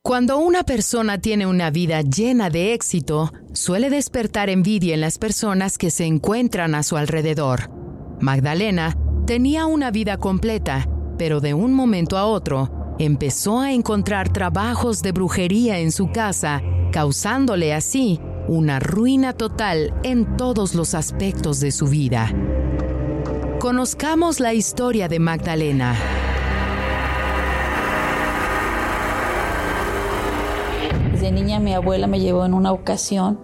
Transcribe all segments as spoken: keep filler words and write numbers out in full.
Cuando una persona tiene una vida llena de éxito, suele despertar envidia en las personas que se encuentran a su alrededor. Magdalena tenía una vida completa, pero de un momento a otro empezó a encontrar trabajos de brujería en su casa, causándole así una ruina total en todos los aspectos de su vida. Conozcamos la historia de Magdalena. Desde niña mi abuela me llevó en una ocasión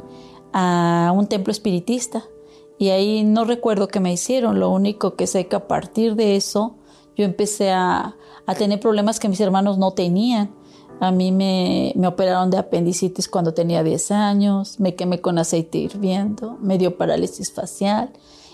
a un templo espiritista y ahí no recuerdo qué me hicieron. Lo único que sé que a partir de eso yo empecé a, a tener problemas que mis hermanos no tenían. A mí me, me operaron de apendicitis cuando tenía diez años, me quemé con aceite hirviendo, me dio parálisis facial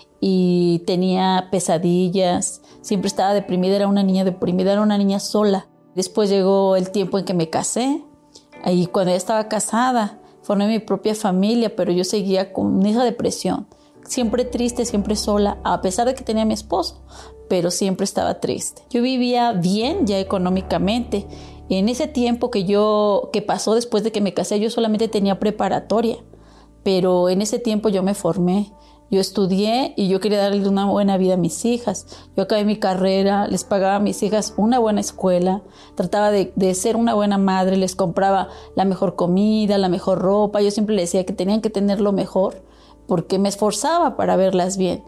y tenía pesadillas. Siempre estaba deprimida, era una niña deprimida, era una niña sola. Después llegó el tiempo en que me casé. Y cuando ya estaba casada, formé mi propia familia, pero yo seguía con esa depresión. Siempre triste, siempre sola, a pesar de que tenía a mi esposo, pero siempre estaba triste. Yo vivía bien ya económicamente. En ese tiempo que yo, que pasó después de que me casé, yo solamente tenía preparatoria, pero en ese tiempo yo me formé. Yo estudié y yo quería darle una buena vida a mis hijas. Yo acabé mi carrera, les pagaba a mis hijas una buena escuela, trataba de, de ser una buena madre, les compraba la mejor comida, la mejor ropa. Yo siempre les decía que tenían que tener lo mejor porque me esforzaba para verlas bien.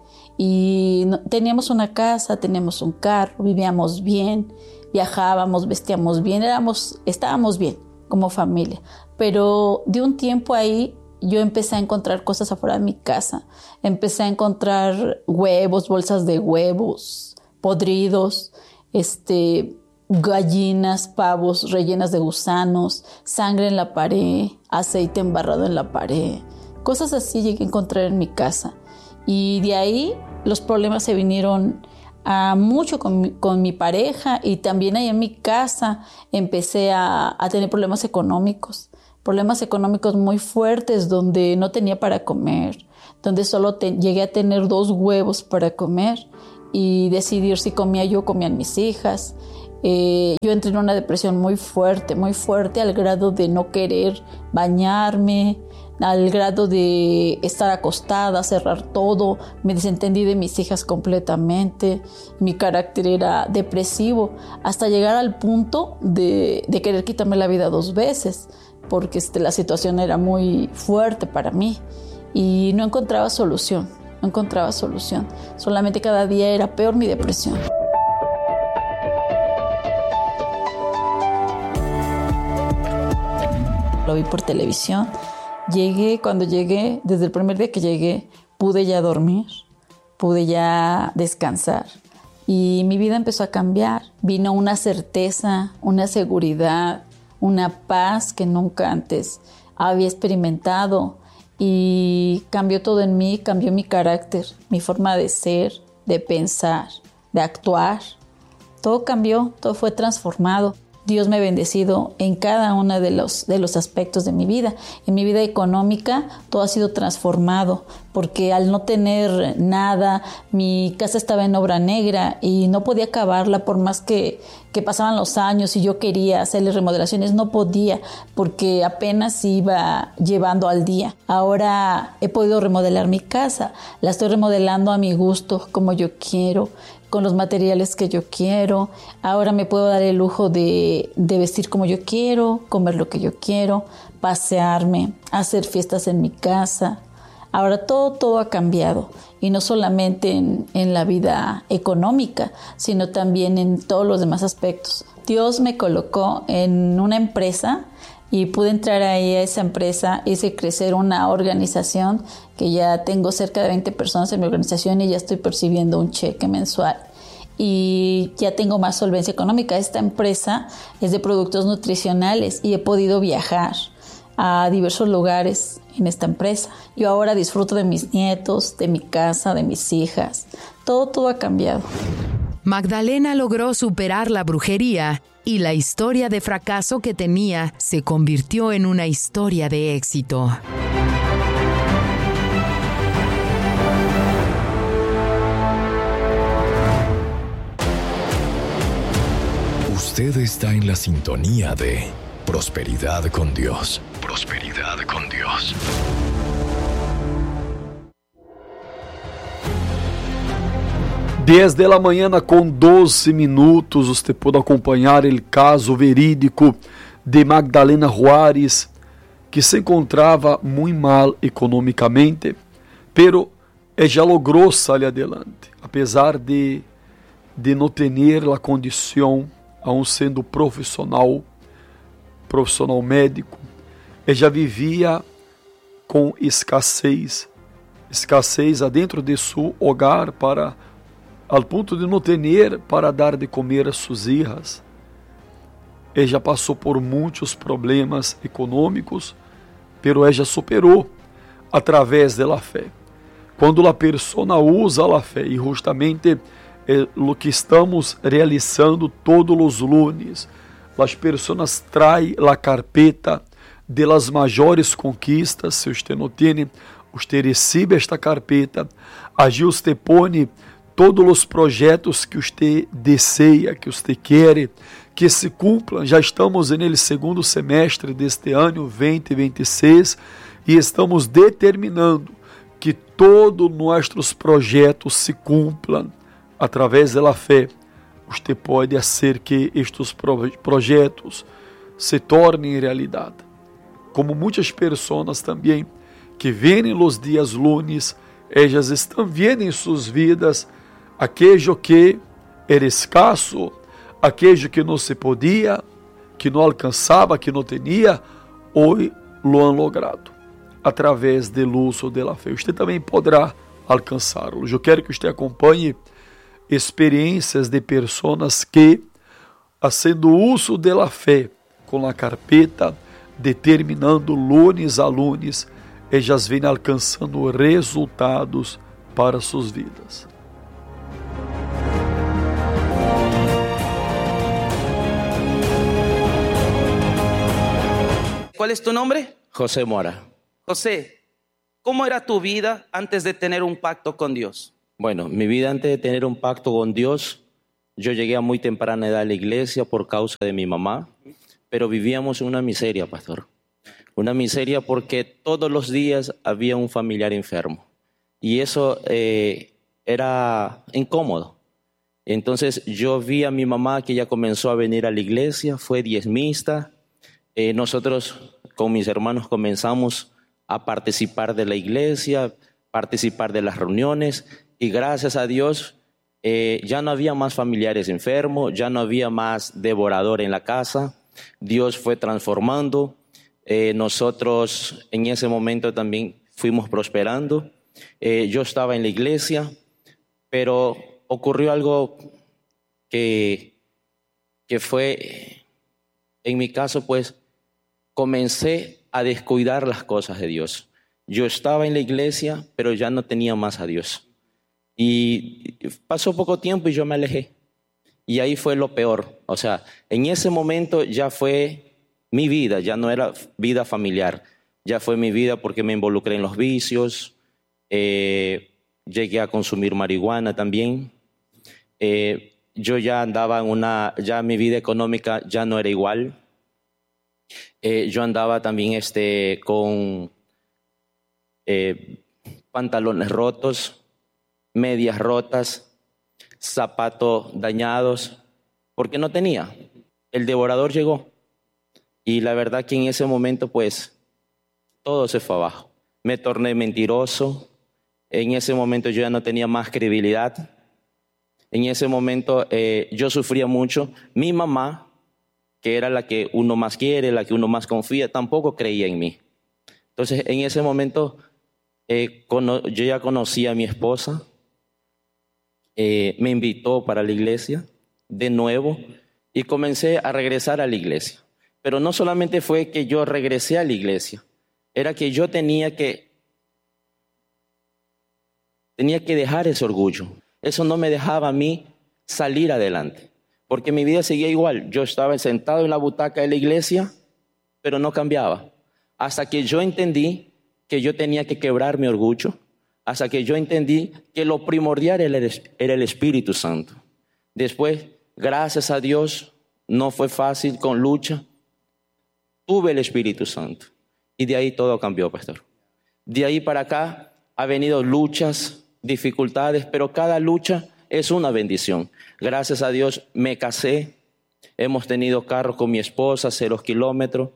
Y no, teníamos una casa, teníamos un carro, vivíamos bien, viajábamos, vestíamos bien, éramos, estábamos bien como familia. Pero de un tiempo ahí yo empecé a encontrar cosas afuera de mi casa. Empecé a encontrar huevos, bolsas de huevos podridos, este, gallinas, pavos rellenas de gusanos, sangre en la pared, aceite embarrado en la pared. Cosas así llegué a encontrar en mi casa. Y de ahí los problemas se vinieron a mucho con mi, con mi pareja, y también ahí en mi casa empecé a, a tener problemas económicos. Problemas económicos muy fuertes donde no tenía para comer, donde solo te, llegué a tener dos huevos para comer y decidir si comía yo o comían mis hijas. Eh, yo entré en una depresión muy fuerte, muy fuerte al grado de no querer bañarme, al grado de estar acostada, cerrar todo. Me desentendí de mis hijas completamente. Mi carácter era depresivo hasta llegar al punto de, de querer quitarme la vida dos veces. Porque este, la situación era muy fuerte para mí y no encontraba solución, no encontraba solución. Solamente cada día era peor mi depresión. Lo vi por televisión. Llegué, cuando llegué, desde el primer día que llegué, pude ya dormir, pude ya descansar y mi vida empezó a cambiar. Vino una certeza, una seguridad, una paz que nunca antes había experimentado y cambió todo en mí, cambió mi carácter, mi forma de ser, de pensar, de actuar. Todo cambió, todo fue transformado. Dios me ha bendecido en cada uno de los, de los aspectos de mi vida. En mi vida económica todo ha sido transformado porque al no tener nada, mi casa estaba en obra negra y no podía acabarla por más que, que pasaban los años y yo quería hacerle remodelaciones, no podía porque apenas iba llevando al día. Ahora he podido remodelar mi casa, la estoy remodelando a mi gusto, como yo quiero, con los materiales que yo quiero. Ahora me puedo dar el lujo de, de vestir como yo quiero, comer lo que yo quiero, pasearme, hacer fiestas en mi casa. Ahora todo, todo ha cambiado y no solamente en, en la vida económica, sino también en todos los demás aspectos. Dios me colocó en una empresa y pude entrar ahí a esa empresa, hice crecer una organización que ya tengo cerca de veinte personas en mi organización y ya estoy percibiendo un cheque mensual y ya tengo más solvencia económica. Esta empresa es de productos nutricionales y he podido viajar a diversos lugares en esta empresa. Yo ahora disfruto de mis nietos, de mi casa, de mis hijas. Todo, todo ha cambiado. Magdalena logró superar la brujería y la historia de fracaso que tenía se convirtió en una historia de éxito. Usted está en la sintonía de Prosperidad con Dios. Prosperidad con Dios. dez da manhã com doze minutos, você pode acompanhar o caso verídico de Magdalena Juárez, que se encontrava muito mal economicamente, pero ela logrou sair adelante, apesar de, de não ter a condição, aún sendo profissional, profissional médico. Ela vivia com escassez, escassez adentro de seu hogar, para ao ponto de não ter para dar de comer a suas filhas. Ela passou por muitos problemas econômicos, pero ela superou através da fé. Quando a pessoa usa a fé, e justamente é o que estamos realizando todos os lunes, as pessoas traem a carpeta de las maiores conquistas. Se você não tem, você recebe esta carpeta, allí você põe todos os projetos que você deseja, que você quer que se cumpram. Já estamos no segundo semestre deste ano vinte vinte e seis e estamos determinando que todos nossos projetos se cumpram através da fé. Você pode fazer que estes projetos se tornem realidade. Como muitas pessoas também que vêm nos dias lunes, elas estão vendo em suas vidas aquilo que era escasso, aquilo que não se podia, que não alcançava, que não tinha, hoje lo han logrado, através do uso da fé. Você também poderá alcançá-lo. Eu quero que você acompanhe experiências de pessoas que, fazendo uso da fé com a carpeta, determinando lunes a lunes, elas vêm alcançando resultados para suas vidas. ¿Cuál es tu nombre? José Mora. José, ¿cómo era tu vida antes de tener un pacto con Dios? Bueno, mi vida antes de tener un pacto con Dios, yo llegué a muy temprana edad a la iglesia por causa de mi mamá, pero vivíamos una miseria, pastor. Una miseria porque todos los días había un familiar enfermo y eso eh, era incómodo. Entonces yo vi a mi mamá que ya comenzó a venir a la iglesia, fue diezmista. Eh, nosotros con mis hermanos comenzamos a participar de la iglesia, participar de las reuniones y gracias a Dios eh, ya no había más familiares enfermos, ya no había más devorador en la casa. Dios fue transformando, eh, nosotros en ese momento también fuimos prosperando. Eh, yo estaba en la iglesia, pero ocurrió algo que, que fue, en mi caso pues, comencé a descuidar las cosas de Dios. Yo estaba en la iglesia, pero ya no tenía más a Dios. Y pasó poco tiempo y yo me alejé. Y ahí fue lo peor. O sea, en ese momento ya fue mi vida, ya no era vida familiar. Ya fue mi vida porque me involucré en los vicios. Eh, llegué a consumir marihuana también. Eh, yo ya andaba en una, ya mi vida económica ya no era igual. Eh, yo andaba también este, con eh, pantalones rotos, medias rotas, zapatos dañados, porque no tenía. El devorador llegó y la verdad que en ese momento pues todo se fue abajo. Me torné mentiroso, en ese momento yo ya no tenía más credibilidad, en ese momento eh, yo sufría mucho. Mi mamá, que era la que uno más quiere, la que uno más confía, tampoco creía en mí. Entonces, en ese momento, eh, cono- yo ya conocí a mi esposa, eh, me invitó para la iglesia de nuevo y comencé a regresar a la iglesia. Pero no solamente fue que yo regresé a la iglesia, era que yo tenía que, tenía que dejar ese orgullo. Eso no me dejaba a mí salir adelante. Porque mi vida seguía igual. Yo estaba sentado en la butaca de la iglesia, pero no cambiaba. Hasta que yo entendí que yo tenía que quebrar mi orgullo. Hasta que yo entendí que lo primordial era el Espíritu Santo. Después, gracias a Dios, no fue fácil con lucha. tuve el Espíritu Santo. Y de ahí todo cambió, pastor. De ahí para acá ha venido luchas, dificultades, pero cada lucha es una bendición. Gracias a Dios me casé, hemos tenido carro con mi esposa, cero kilómetros.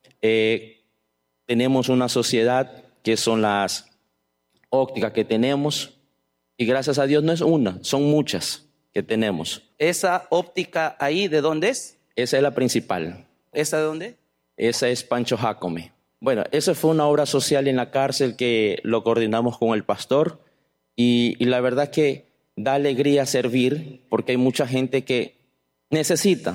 Eh, tenemos una sociedad que son las ópticas que tenemos. Y gracias a Dios no es una, son muchas que tenemos. ¿Esa óptica ahí de dónde es? Esa es la principal. ¿Esa de dónde? Esa es Pancho Jacome. Bueno, esa fue una obra social en la cárcel que lo coordinamos con el pastor. Y, y la verdad que da alegría servir porque hay mucha gente que necesita.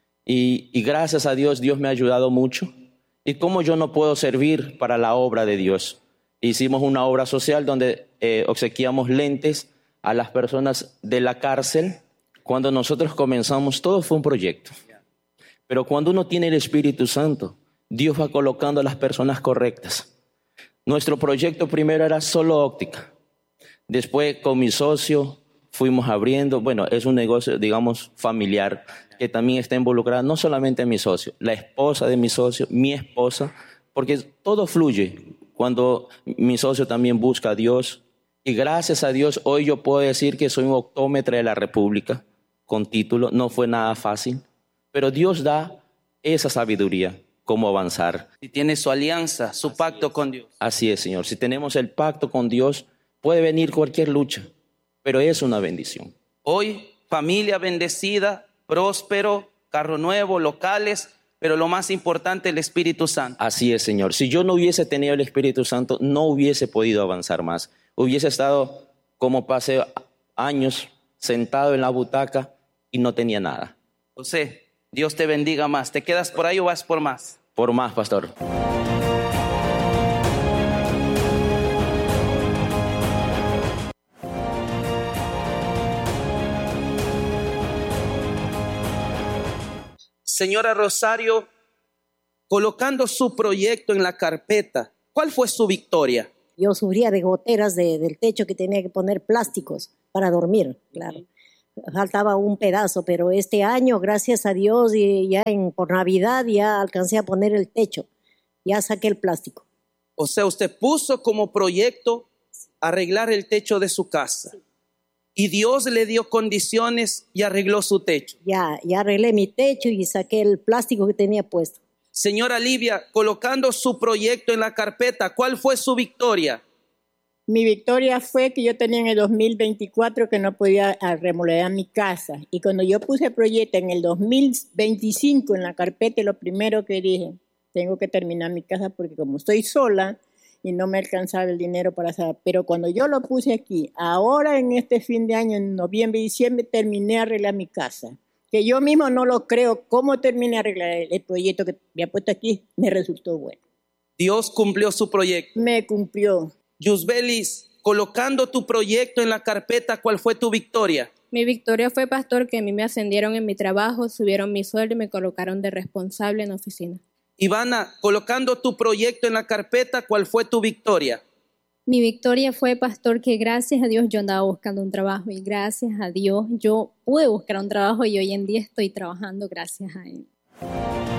Y, y gracias a Dios, Dios me ha ayudado mucho. ¿Y cómo yo no puedo servir para la obra de Dios? Hicimos una obra social donde eh, obsequiamos lentes a las personas de la cárcel. Cuando nosotros comenzamos, todo fue un proyecto. Pero cuando uno tiene el Espíritu Santo, Dios va colocando a las personas correctas. Nuestro proyecto primero era solo óptica. Después con mi socio fuimos abriendo, bueno, es un negocio, digamos, familiar, que también está involucrada no solamente mi socio, la esposa de mi socio, mi esposa, porque todo fluye cuando mi socio también busca a Dios. Y gracias a Dios, hoy yo puedo decir que soy un optómetra de la República, con título. No fue nada fácil, pero Dios da esa sabiduría, cómo avanzar. Si tiene su alianza, su pacto con Dios. Así es, Señor. Si tenemos el pacto con Dios, puede venir cualquier lucha, pero es una bendición. Hoy, familia bendecida, próspero, carro nuevo, locales, pero lo más importante, el Espíritu Santo. Así es, Señor. Si yo no hubiese tenido el Espíritu Santo, no hubiese podido avanzar más. Hubiese estado como pasé años sentado en la butaca y no tenía nada. José, Dios te bendiga más. ¿Te quedas por ahí o vas por más? Por más, pastor. Señora Rosario, colocando su proyecto en la carpeta, ¿cuál fue su victoria? Yo sufría de goteras de, del techo que tenía que poner plásticos para dormir, claro. Faltaba un pedazo, pero este año, gracias a Dios, y ya en, por Navidad ya alcancé a poner el techo. Ya saqué el plástico. O sea, usted puso como proyecto arreglar el techo de su casa. Sí. Y Dios le dio condiciones y arregló su techo. Ya, ya arreglé mi techo y saqué el plástico que tenía puesto. Señora Livia, colocando su proyecto en la carpeta, ¿cuál fue su victoria? Mi victoria fue que yo tenía en el dos mil veinticuatro que no podía remodelar mi casa. Y cuando yo puse el proyecto en el dos mil veinticinco en la carpeta, lo primero que dije, tengo que terminar mi casa porque como estoy sola y no me alcanzaba el dinero para hacer. Pero cuando yo lo puse aquí, ahora en este fin de año, en noviembre y diciembre, terminé a arreglar mi casa. Que yo mismo no lo creo, cómo terminé a arreglar el, el proyecto que me ha puesto aquí, me resultó bueno. Dios cumplió su proyecto. Me cumplió. Yusbelis, colocando tu proyecto en la carpeta, ¿cuál fue tu victoria? Mi victoria fue, pastor, que a mí me ascendieron en mi trabajo, subieron mi sueldo y me colocaron de responsable en la oficina. Ivana, colocando tu proyecto en la carpeta, ¿cuál fue tu victoria? Mi victoria fue, pastor, que gracias a Dios yo andaba buscando un trabajo y gracias a Dios yo pude buscar un trabajo y hoy en día estoy trabajando gracias a Él.